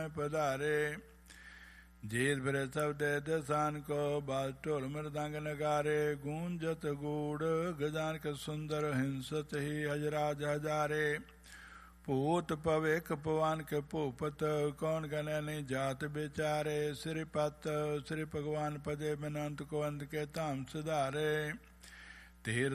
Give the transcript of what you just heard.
पधारे। धीर भरे सब दे दसान को बाज ढोल मृदंग नगारे। गूंजत गूढ़ गजान के सुंदर हिंसत ही हजराज हजारे। पूत पवेक पवान के भूपत कौन गने नहीं जात बेचारे। श्रीपत श्री भगवान पदे बिनंत को अंत के धाम सुधारे। धीर